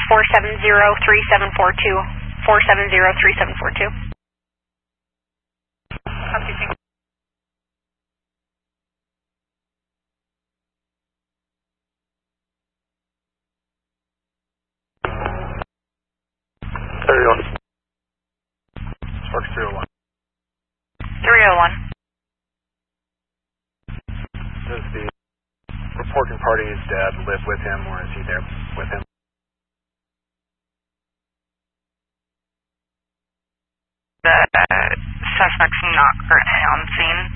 470-3742. 470-3742. Sparks 301. 301. Does the reporting party's dad live with him, or is he there with him? The suspect's not currently on scene.